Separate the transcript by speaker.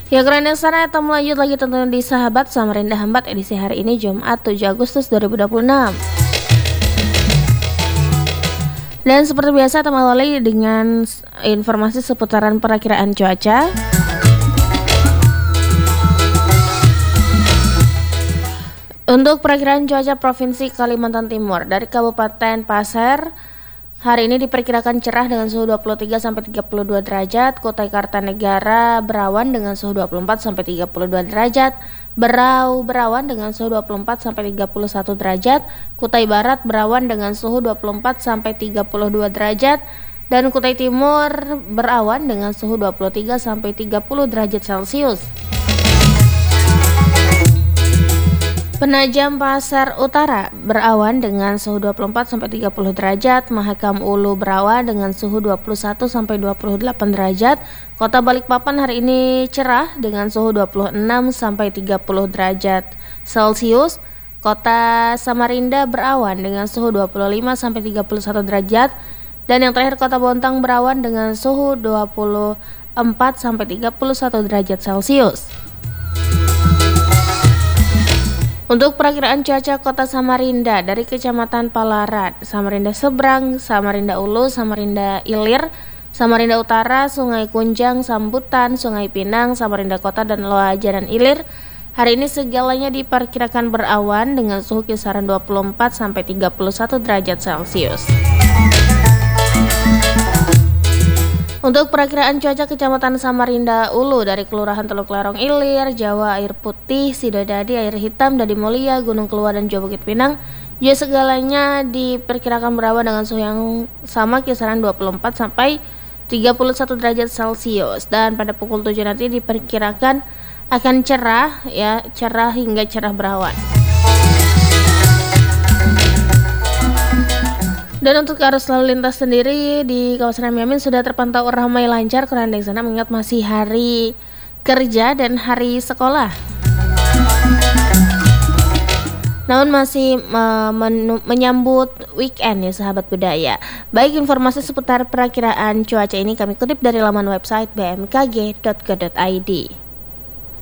Speaker 1: Ya keren sana kita lanjut lagi tentunya di Sahabat Samarinda Hambat edisi hari ini Jumat 7 Agustus 2026. Dan seperti biasa kita mulai dengan informasi seputaran perakiraan cuaca. Untuk perakiraan cuaca Provinsi Kalimantan Timur dari Kabupaten Pasir, hari ini diperkirakan cerah dengan suhu 23 sampai 32 derajat, Kutai Kartanegara berawan dengan suhu 24 sampai 32 derajat, Berau berawan dengan suhu 24 sampai 31 derajat, Kutai Barat berawan dengan suhu 24 sampai 32 derajat, dan Kutai Timur berawan dengan suhu 23 sampai 30 derajat Celcius. Penajam Pasar Utara berawan dengan suhu 24 sampai 30 derajat, Mahakam Ulu berawan dengan suhu 21 sampai 28 derajat, Kota Balikpapan hari ini cerah dengan suhu 26 sampai 30 derajat Celcius, Kota Samarinda berawan dengan suhu 25 sampai 31 derajat, dan yang terakhir Kota Bontang berawan dengan suhu 24 sampai 31 derajat Celcius. Untuk perakiraan cuaca Kota Samarinda dari Kecamatan Palaran, Samarinda Seberang, Samarinda Ulu, Samarinda Ilir, Samarinda Utara, Sungai Kunjang, Sambutan, Sungai Pinang, Samarinda Kota, dan Loaja dan Ilir, hari ini segalanya diperkirakan berawan dengan suhu kisaran 24 sampai 31 derajat Celcius. Untuk perakiraan cuaca Kecamatan Samarinda Ulu dari Kelurahan Teluk Lerong Ilir, Jawa Air Putih, Sidodadi, Air Hitam, Dadi Mulia, Gunung Keluar, dan Jawa Bukit Pinang, juga segalanya diperkirakan berawan dengan suhu yang sama kisaran 24 sampai 31 derajat Celcius, dan pada pukul 7 nanti diperkirakan akan cerah hingga cerah berawan. Dan untuk arus lalu lintas sendiri di kawasan Miamin sudah terpantau ramai lancar karena di sana mengingat masih hari kerja dan hari sekolah. Namun masih menyambut weekend ya sahabat budaya. Baik, informasi seputar perakiraan cuaca ini kami kutip dari laman website bmkg.go.id.